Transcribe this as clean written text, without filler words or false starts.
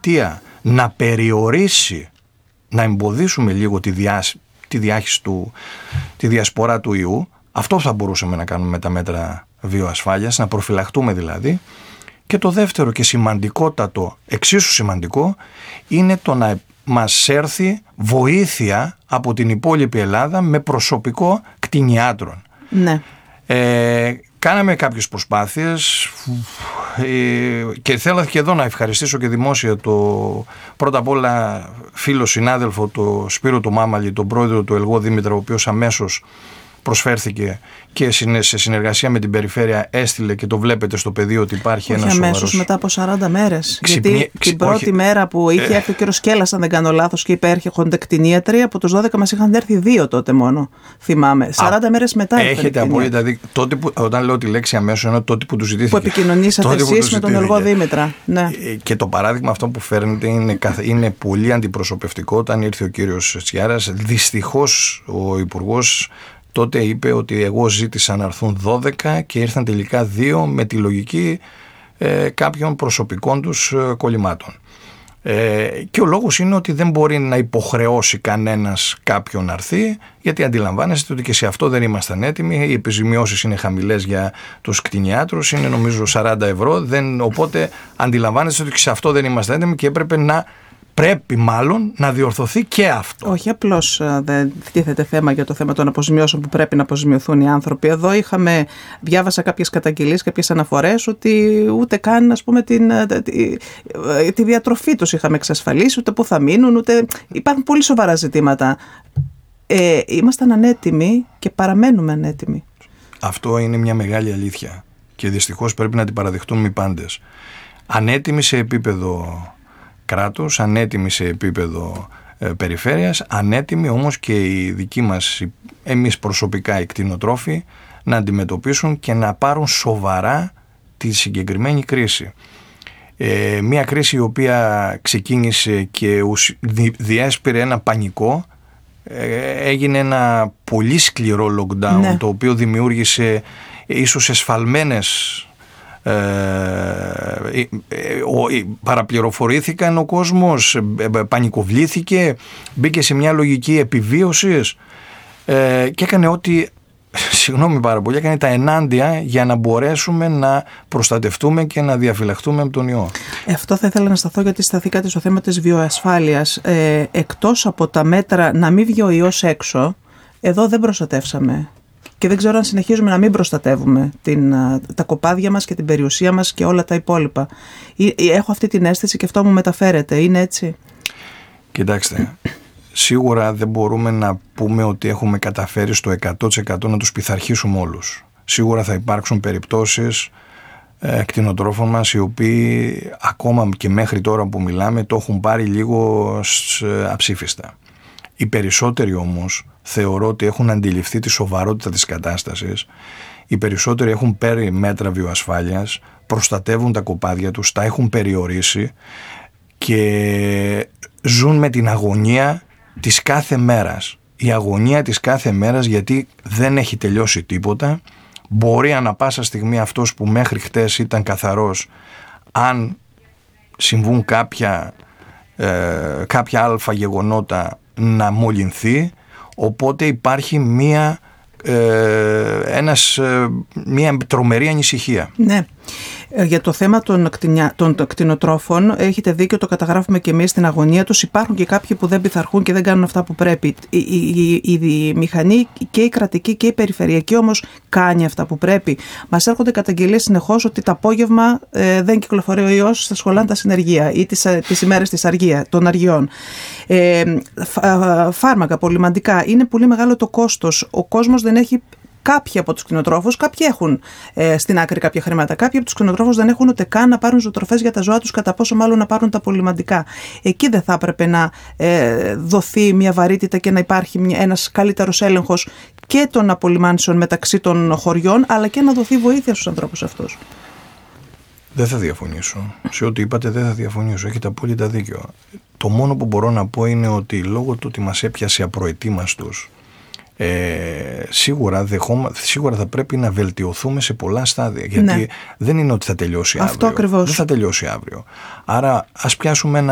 πολιτεία να περιορίσει, να εμποδίσουμε λίγο τη διάχυση τη διασπορά του ιού, αυτό θα μπορούσαμε να κάνουμε με τα μέτρα βιοασφάλειας, να προφυλαχτούμε δηλαδή. Και το δεύτερο και σημαντικότατο, εξίσου σημαντικό, είναι το να μας έρθει βοήθεια από την υπόλοιπη Ελλάδα με προσωπικό κτηνιάτρων. Ναι. Κάναμε κάποιες προσπάθειες και θέλω και εδώ να ευχαριστήσω και δημόσια πρώτα απ' όλα φίλο συνάδελφο το Σπύρο του Μάμαλη, τον πρόεδρο του ΕΛΓΟ Δήμητρα, ο οποίος αμέσως προσφέρθηκε και σε συνεργασία με την περιφέρεια έστειλε, και το βλέπετε στο πεδίο ότι υπάρχει ένας σοβαρός. Αμέσως μετά από 40 μέρες. Γιατί την πρώτη μέρα που είχε έρθει ο κύριος Σκέλλας, αν δεν κάνω λάθος, και είπε έρχονται κτηνίατροι, από τους 12 μας είχαν έρθει 2 τότε μόνο. Θυμάμαι. 40 μέρες μετά. Έχετε απόλυτα δίκιο. Όταν λέω τη λέξη αμέσως, εννοώ τότε που του ζητήθηκε. Που επικοινωνήσατε εσείς με τον ΕΛΓΟ Δήμητρα. Ναι. Και το παράδειγμα αυτό που φέρνετε είναι πολύ αντιπροσωπευτικό. Όταν ήρθε ο κύριος Τσιάρας, δυστυχώς ο Υπουργός τότε είπε ότι εγώ ζήτησα να έρθουν 12 και ήρθαν τελικά 2 με τη λογική κάποιων προσωπικών τους κολλημάτων. Και ο λόγος είναι ότι δεν μπορεί να υποχρεώσει κανένας κάποιον να έρθει, γιατί αντιλαμβάνεστε ότι και σε αυτό δεν ήμασταν έτοιμοι. Οι επιζημιώσεις είναι χαμηλές για τους κτηνιάτρους, είναι νομίζω 40 ευρώ, οπότε αντιλαμβάνεστε ότι και σε αυτό δεν ήμασταν έτοιμοι και πρέπει μάλλον να διορθωθεί και αυτό. Όχι απλώς δεν τίθεται θέμα για το θέμα των αποζημιώσεων που πρέπει να αποζημιωθούν οι άνθρωποι. Εδώ διάβασα κάποιες καταγγελίες, κάποιες αναφορές ότι ούτε καν, ας πούμε, τη διατροφή τους είχαμε εξασφαλίσει, ούτε που θα μείνουν, ούτε... Υπάρχουν πολύ σοβαρά ζητήματα. Ήμασταν ανέτοιμοι και παραμένουμε ανέτοιμοι. Αυτό είναι μια μεγάλη αλήθεια και δυστυχώς πρέπει να την παραδεχτούμε οι πάντες. Ανέτοιμοι σε επίπεδο κράτους, ανέτοιμοι σε επίπεδο περιφέρειας, ανέτοιμοι όμως και οι δικοί μας, εμείς προσωπικά οι κτηνοτρόφοι, να αντιμετωπίσουν και να πάρουν σοβαρά τη συγκεκριμένη κρίση. Μια κρίση η οποία ξεκίνησε και διέσπηρε ένα πανικό, έγινε ένα πολύ σκληρό lockdown, ναι, το οποίο δημιούργησε ίσως εσφαλμένες, παραπληροφορήθηκαν ο κόσμος, πανικοβλήθηκε, μπήκε σε μια λογική επιβίωσης και έκανε ό,τι, συγγνώμη πάρα πολύ, έκανε τα ενάντια για να μπορέσουμε να προστατευτούμε και να διαφυλαχτούμε από τον ιό. Αυτό θα ήθελα να σταθώ, γιατί σταθήκατε στο θέμα της βιοασφάλειας. Εκτός από τα μέτρα να μην βγει ο ιός έξω, εδώ δεν προστατεύσαμε. Και δεν ξέρω αν συνεχίζουμε να μην προστατεύουμε τα κοπάδια μας και την περιουσία μας και όλα τα υπόλοιπα. Έχω αυτή την αίσθηση και αυτό μου μεταφέρεται. Είναι έτσι? Κοιτάξτε, σίγουρα δεν μπορούμε να πούμε ότι έχουμε καταφέρει στο 100% να τους πειθαρχήσουμε όλους. Σίγουρα θα υπάρξουν περιπτώσεις κτηνοτρόφων μας οι οποίοι ακόμα και μέχρι τώρα που μιλάμε το έχουν πάρει λίγο αψήφιστα. Οι περισσότεροι όμως θεωρώ ότι έχουν αντιληφθεί τη σοβαρότητα της κατάστασης. Οι περισσότεροι έχουν πάρει μέτρα βιοασφάλειας, προστατεύουν τα κοπάδια τους, τα έχουν περιορίσει και ζουν με την αγωνία της κάθε μέρας. Η αγωνία της κάθε μέρας, γιατί δεν έχει τελειώσει τίποτα. Μπορεί ανά πάσα στιγμή αυτός που μέχρι χτες ήταν καθαρός, αν συμβούν κάποια αλφα γεγονότα, να μολυνθεί. Οπότε υπάρχει μια τρομερή ανησυχία. Ναι. Για το θέμα των κτηνοτρόφων έχετε δίκιο, το καταγράφουμε και εμείς στην αγωνία τους. Υπάρχουν και κάποιοι που δεν πειθαρχούν και δεν κάνουν αυτά που πρέπει. Η μηχανή και η κρατική και η περιφερειακή όμως κάνει αυτά που πρέπει. Μας έρχονται καταγγελίες συνεχώς ότι το απόγευμα δεν κυκλοφορεί ο ιός στα σχολεία τα συνεργεία ή τις ημέρες των αργιών. Φάρμακα, πολυμαντικά. Είναι πολύ μεγάλο το κόστος. Ο κόσμος δεν έχει. Κάποιοι από τους κτηνοτρόφους, κάποιοι έχουν στην άκρη κάποια χρήματα. Κάποιοι από τους κτηνοτρόφους δεν έχουν ούτε καν να πάρουν ζωοτροφές για τα ζώα τους, κατά πόσο μάλλον να πάρουν τα πολυμαντικά. Εκεί δεν θα έπρεπε να δοθεί μια βαρύτητα και να υπάρχει ένας καλύτερος έλεγχος και των απολυμάνσεων μεταξύ των χωριών, αλλά και να δοθεί βοήθεια στους ανθρώπους αυτούς. Δεν θα διαφωνήσω. Σε ό,τι είπατε δεν θα διαφωνήσω. Έχετε απόλυτα δίκιο. Το μόνο που μπορώ να πω είναι ότι λόγω του ότι μας έπιασε απροετοίμαστος, σίγουρα θα πρέπει να βελτιωθούμε σε πολλά στάδια, γιατί δεν είναι ότι θα τελειώσει αύριο. Αυτό ακριβώς. Δεν θα τελειώσει αύριο. Άρα ας πιάσουμε